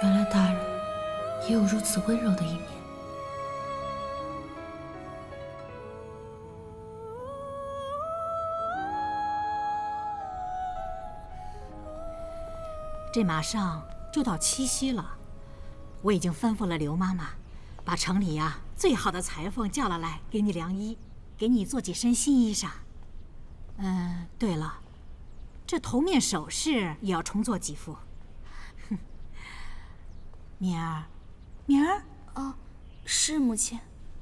原来大人也有如此温柔的一面。 这马上就到七夕了，我已经吩咐了刘妈妈，把城里最好的裁缝叫了来，给你量衣，给你做几身新衣裳。对了，这头面首饰也要重做几副。敏儿，敏儿， 哦，是母亲。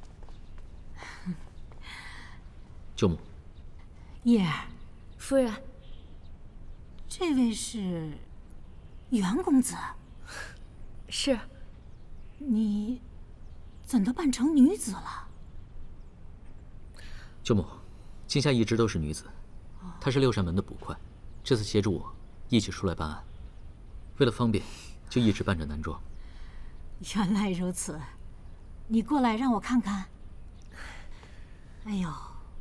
舅母， 叶儿， 夫人， 这位是袁公子。 是。 你怎的扮成女子了？ 舅母，今夏一直都是女子，她是六扇门的捕快，这次协助我一起出来办案，为了方便，就一直扮着男装。 原来如此，你过来让我看看。哎呦，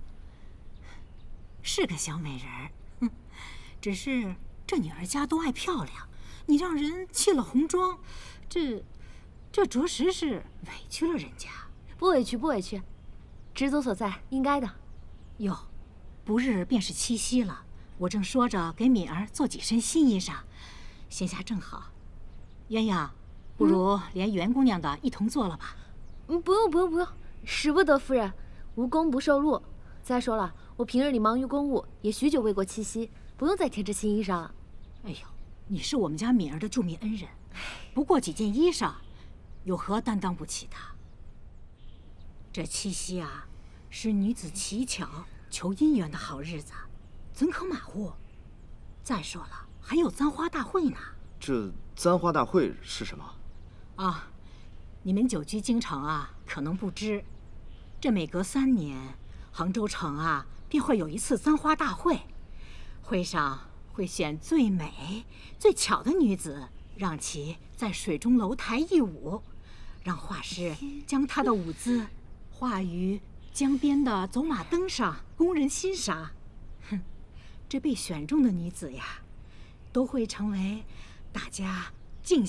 是个小美人儿，只是这女儿家都爱漂亮，你让人弃了红妆，这着实是委屈了人家。 不委屈，不委屈，职责所在，应该的。 哟，不日便是七夕了，我正说着给敏儿做几身新衣裳，闲暇正好。鸳鸯，不如连袁姑娘的一同做了吧？ 不用，不用，不用，使不得，夫人，无功不受禄。再说了，我平日里忙于公务，也许久未过七夕，不用再添置新衣裳了。 哎呦，你是我们家敏儿的救命恩人，不过几件衣裳，有何担当不起的？这七夕是女子乞巧求姻缘的好日子，怎可马虎？再说了，还有簪花大会呢。 这簪花大会是什么？ 你们久居京城可能不知，这每隔3年，杭州城便会有一次簪花大会，会上会选最美、最巧的女子，让其在水中楼台一舞，让画师将她的舞姿画于江边的走马灯上，供人欣赏。这被选中的女子都会成为大家